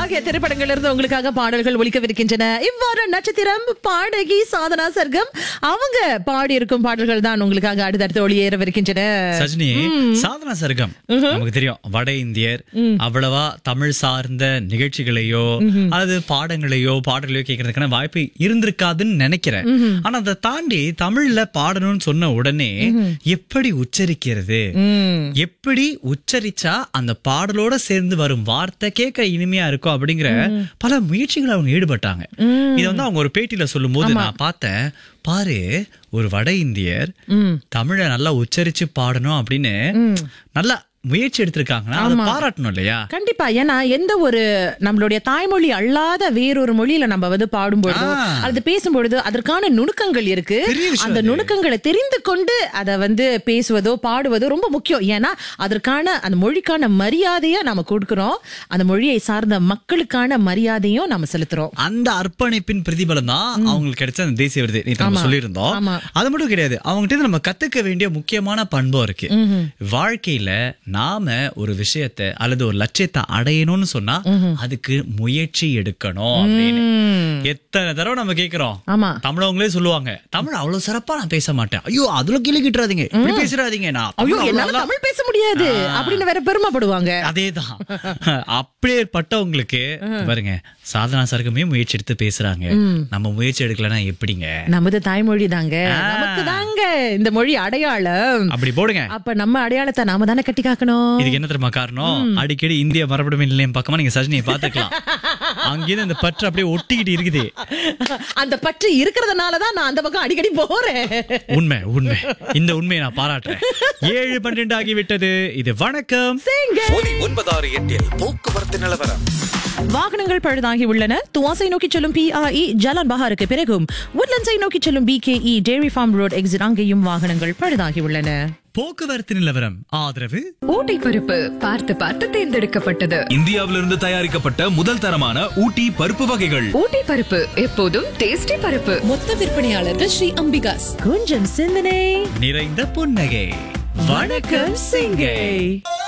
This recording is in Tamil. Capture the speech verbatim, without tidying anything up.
ஆகிய திரைப்படங்கள் இருந்து உங்களுக்காக பாடல்கள் ஒலிக்கவிருக்கின்றன. இவ்வாறு நட்சத்திரம் பாடகி சாதனா சர்க்கம் அவங்க பாடி இருக்கும் பாடல்கள் தான் உங்களுக்காக அடுத்தடுத்து ஒளியேறவிருக்கின்றன. சஜினி, சாதனா சர்க்கம் நமக்கு தெரியும் வட இந்தியர், அவ்வளவா தமிழ் சார்ந்த நிகழ்ச்சிகளையோ அல்லது பாடங்களையோ பாடல்களையோ கேட்கறதுக்கான வாய்ப்பு இருந்திருக்காதுன்னு நினைக்கிறேன். ஆனா அதை தாண்டி தமிழ்ல பாடணும்னு சொன்ன உடனே எப்படி உச்சரிக்கிறது, எப்படி உச்சரிச்சா அந்த பாடலோட சேர்ந்து வரும் வார்த்தை கேட்க இனிமையா இருக்கும் அப்படிங்கிற பல முயற்சிகள் அவங்க ஈடுபட்டாங்க. இதை வந்து அவங்க ஒரு பேட்டியில சொல்லும் போது நான் பார்த்தேன், பாரு ஒரு வட இந்தியர் தமிழை நல்லா உச்சரிச்சு பாடணும் அப்படின்னு நல்லா முயற்சி எடுத்திருக்காங்கன்னா அதை பாராட்டணும் இல்லையா? கண்டிப்பா. ஏன்னா எந்த ஒரு நம்மளுடைய தாய்மொழி அல்லாத வேறொரு மொழியில நம்ம வந்து பாடும்பொழுதோ அது பேசும்பொழுது அதற்கான நுணுக்கங்கள் இருக்கு. அந்த நுணுக்கங்களை தெரிந்து கொண்டு அதை வந்து பேசுவதோ பாடுவதோ ரொம்ப முக்கியம். ஏன்னா அதற்கான அந்த மொழிக்கான மரியாதையை நம்ம கொடுக்கிறோம், அந்த மொழியை சார்ந்த மக்களுக்கான மரியாதையும் நம்ம செலுத்துறோம். அந்த அர்ப்பணிப்பின் பிரதிபலம் தான் அவங்களுக்கு கிடைச்ச அந்த தேசிய விருது. நம்ம சொல்லியிருந்தோம். அது மட்டும் கிடையாது, அவங்ககிட்ட நம்ம கத்துக்க வேண்டிய முக்கியமான பண்பும் இருக்கு. வாழ்க்கையில நாம ஒரு விஷயத்தை அல்லது ஒரு லட்சியத்தை அடையணும்னு சொன்னா அதுக்கு முயற்சி எடுக்கணும் அப்படின்னு எத்தனை தடவை நம்ம கேட்கிறோம். தமிழவங்களே சொல்லுவாங்க, தமிழ் அவ்வளவு சிறப்பா நான் பேச மாட்டேன், ஐயோ அதுல கீழே கிட்டுறாதீங்க, இப்படி பேசுறாதீங்க, நான் தமிழ் பேச முடியாது அப்படின்னு வேற பெருமைப்படுவாங்க. அதேதான். அப்படியேப்பட்டவங்களுக்கு பாருங்க, சாதனா சர்க்கமே முயற்சி எடுத்து பேசுறாங்க. நம்ம முயற்சி எடுக்கலன்னா எப்படிங்க? நமது தாய்மொழி தாங்க, நமக்கு தாங்க இந்த மொழி அடையாளம். அப்படி போடுங்க. அப்ப நம்ம அடையாளத்தை நாம தானே கட்டி காக்கணும். இதுக்கு என்ன தெரியுமா காரணம்? அடிக்கடி இந்திய மரபுடைமை நிலையம் பக்கமா நீங்க சஜினியை பாத்துக்கலாம். அங்கிருந்து அந்த பற்று அப்படியே ஒட்டிக்கிட்டு இருக்குது. அந்த பற்று இருக்கிறதுனாலதான் நான் அந்த பக்கம் அடிக்கடி போறேன். உண்மை உண்மை, இந்த உண்மையை நான் பாராட்டுறேன். ஏழு பன்னிரண்டு ஆகிவிட்டது. இது வணக்கம் ஒன்பதாறு எட்டில் போக்குவரத்து நிலவரம். வாகனங்கள் பழுதாகி உள்ளன. துவாசை நோக்கி செல்லும் பிஆர்இ ஜலான் பஹாருக்கு பிறகும் உட்லண்ட்ஸை நோக்கி செல்லும் பிகேஇ டேரி ஃபார்ம் ரோட் எக்ஸிட் அங்கேயும் வாகனங்கள் பழுதாகி உள்ளன. போக்குவரத்து நிலவரம் ஆதரவு ஊட்டி பருப்பு பார்த்து பார்த்து தேர்ந்தெடுக்கப்பட்டது. இந்தியாவிலிருந்து தயாரிக்கப்பட்ட முதல் தரமான ஊட்டி பருப்பு வகைகள். ஊட்டி பருப்பு எப்போதும் டேஸ்டி பருப்பு. மொத்த விற்பனையாளர்கள் ஸ்ரீ அம்பிகாஸ். கொஞ்சம் சிந்தனை நிறைந்த புன்னகை. வணக்கம் சிங்கை.